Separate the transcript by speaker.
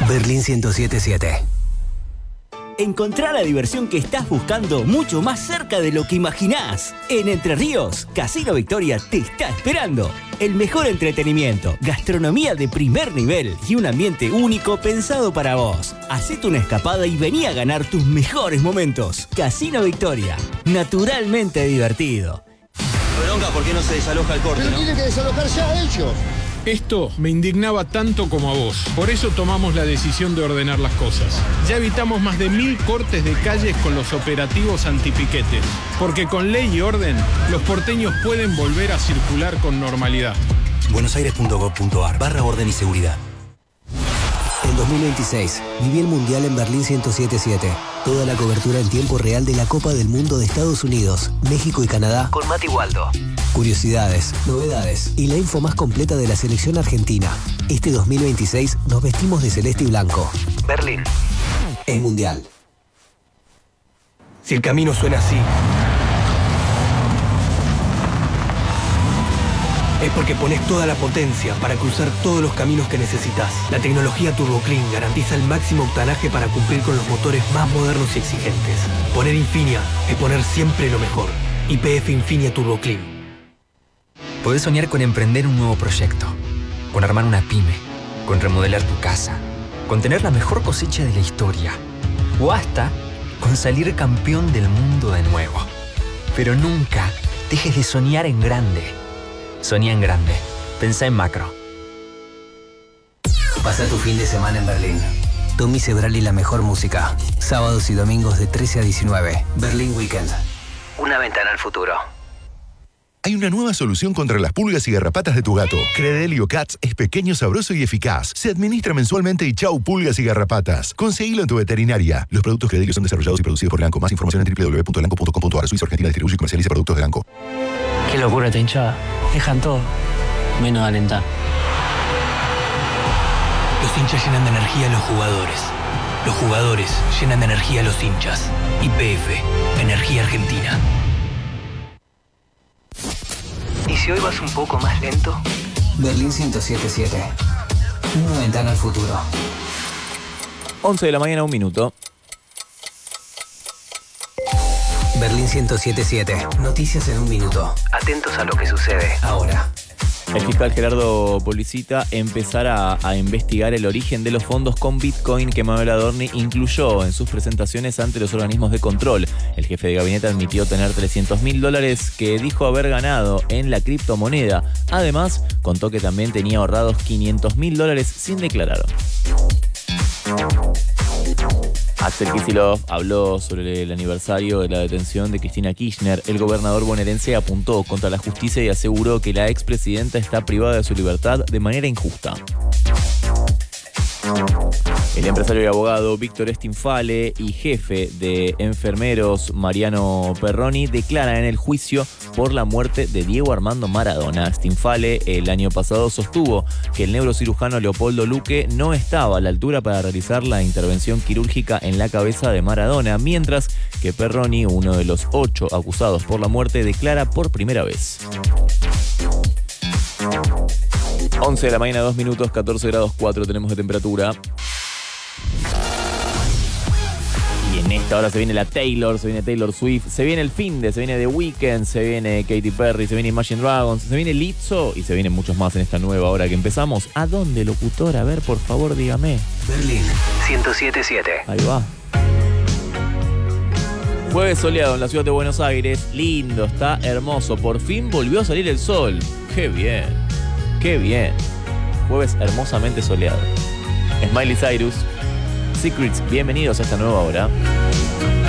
Speaker 1: Berlín 107.7.
Speaker 2: Encontrá la diversión que estás buscando mucho más cerca de lo que imaginás. En Entre Ríos, Casino Victoria te está esperando. El mejor entretenimiento, gastronomía de primer nivel y un ambiente único pensado para vos. Hacete una escapada y vení a ganar tus mejores momentos. Casino Victoria, naturalmente divertido.
Speaker 3: Bronca, ¿por qué no se desaloja el corte,
Speaker 4: Pero
Speaker 3: no?
Speaker 4: tienen que desalojar ya ellos.
Speaker 5: Esto me indignaba tanto como a vos. Por eso tomamos la decisión de ordenar las cosas. Ya evitamos más de 1000 cortes de calles con los operativos antipiquetes. Porque con ley y orden, los porteños pueden volver a circular con normalidad.
Speaker 1: buenosaires.gov.ar/orden y seguridad. En 2026, viví el Mundial en Berlín 107.7. Toda la cobertura en tiempo real de la Copa del Mundo de Estados Unidos, México y Canadá con Mati Waldo. Curiosidades, novedades y la info más completa de la selección argentina. Este 2026 nos vestimos de celeste y blanco. Berlín es Mundial.
Speaker 6: Si el camino suena así, es porque pones toda la potencia para cruzar todos los caminos que necesitas. La tecnología Turbo Clean garantiza el máximo octanaje para cumplir con los motores más modernos y exigentes. Poner Infinia es poner siempre lo mejor. YPF Infinia Turbo Clean.
Speaker 7: Podés soñar con emprender un nuevo proyecto, con armar una pyme, con remodelar tu casa, con tener la mejor cosecha de la historia, o hasta con salir campeón del mundo de nuevo. Pero nunca dejes de soñar en grande. Soñá en grande. Pensá en macro.
Speaker 1: Pasa tu fin de semana en Berlín. Tommy Sebral y la mejor música. Sábados y domingos de 13 a 19. Berlín Weekend. Una ventana al futuro.
Speaker 8: Hay una nueva solución contra las pulgas y garrapatas de tu gato. Credelio Cats es pequeño, sabroso y eficaz. Se administra mensualmente y chau pulgas y garrapatas. Conseguilo en tu veterinaria. Los productos Credelio son desarrollados y producidos por Lanco. Más información en www.lanco.com.ar. Suiza Argentina distribuye y comercializa productos de Lanco.
Speaker 9: Qué locura esta hinchada. Dejan todo, menos alentar.
Speaker 6: Los hinchas llenan de energía a los jugadores. Los jugadores llenan de energía a los hinchas. YPF, Energía Argentina.
Speaker 1: ¿Y si hoy vas un poco más lento? Berlín 107.7. Una ventana al futuro.
Speaker 10: 11 de la mañana, 1 minuto.
Speaker 1: Berlín 107.7. Noticias en 1 minuto. Atentos a lo que sucede ahora.
Speaker 10: El fiscal Gerardo Policita empezará a investigar el origen de los fondos con Bitcoin que Manuel Adorni incluyó en sus presentaciones ante los organismos de control. El jefe de gabinete admitió tener $300.000 que dijo haber ganado en la criptomoneda. Además, contó que también tenía ahorrados $500.000 sin declarar. Axel Kicillof habló sobre el aniversario de la detención de Cristina Kirchner. El gobernador bonaerense apuntó contra la justicia y aseguró que la expresidenta está privada de su libertad de manera injusta. El empresario y abogado Víctor Stinfale y jefe de enfermeros Mariano Perroni declaran en el juicio por la muerte de Diego Armando Maradona. Stinfale el año pasado sostuvo que el neurocirujano Leopoldo Luque no estaba a la altura para realizar la intervención quirúrgica en la cabeza de Maradona, mientras que Perroni, uno de los 8 acusados por la muerte, declara por primera vez. 11 de la mañana, 2 minutos, 14 grados 4 tenemos de temperatura. Y en esta hora se viene la Taylor, se viene Taylor Swift, se viene el finde, se viene The Weeknd, se viene Katy Perry, se viene Imagine Dragons, se viene Lizzo y se vienen muchos más en esta nueva hora que empezamos. ¿A dónde, locutor? A ver, por favor, dígame.
Speaker 1: Berlín 107.7.
Speaker 10: Ahí va. Jueves soleado en la ciudad de Buenos Aires. Lindo, está hermoso. Por fin volvió a salir el sol. ¡Qué bien! ¡Qué bien! Jueves hermosamente soleado. Miley Cyrus, Secrets, bienvenidos a esta nueva hora.